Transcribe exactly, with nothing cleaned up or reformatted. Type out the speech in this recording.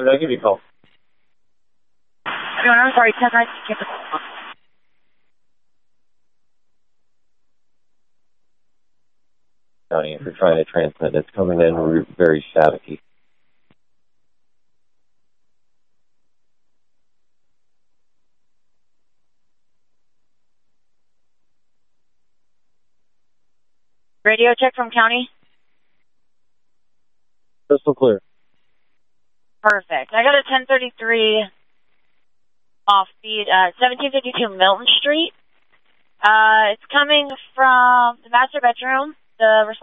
I'll give you a call. Everyone, I'm sorry, ten nine. County, if you're trying to transmit, it's coming in very staticky. Radio check from county. Crystal clear. Perfect. I got a ten thirty-three off feed, uh, seventeen fifty-two Milton Street. Uh, it's coming from the master bedroom. The